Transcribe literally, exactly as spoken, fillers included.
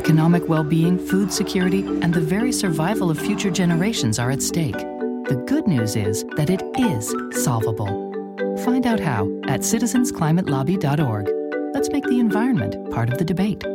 Economic well-being, food security, and the very survival of future generations are at stake. The good news is that it is solvable. Find out how at citizens climate lobby dot org. Let's make the environment part of the debate.